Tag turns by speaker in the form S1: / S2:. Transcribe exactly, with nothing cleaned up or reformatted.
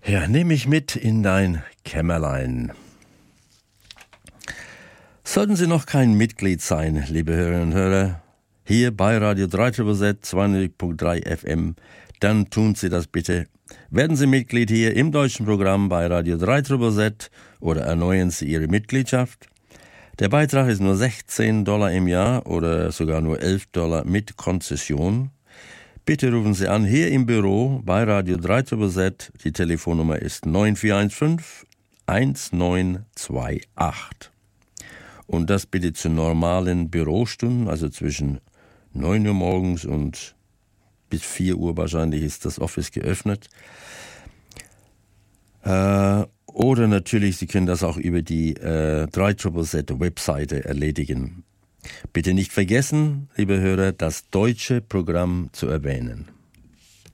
S1: Ja, nimm mich mit in dein Kämmerlein. Sollten Sie noch kein Mitglied sein, liebe Hörerinnen und Hörer, hier bei Radio drei Z Z zweiundneunzig Komma drei F M, dann tun Sie das bitte. Werden Sie Mitglied hier im deutschen Programm bei Radio drei Z Z oder erneuern Sie Ihre Mitgliedschaft. Der Beitrag ist nur sechzehn Dollar im Jahr oder sogar nur elf Dollar mit Konzession. Bitte rufen Sie an hier im Büro bei Radio drei Z Z. Die Telefonnummer ist neun vier eins fünf eins neun zwei acht. Und das bitte zu normalen Bürostunden, also zwischen neun Uhr morgens und bis vier Uhr wahrscheinlich ist das Office geöffnet. Äh, oder natürlich, Sie können das auch über die äh, drei Z Z Webseite erledigen. Bitte nicht vergessen, liebe Hörer, das deutsche Programm zu erwähnen.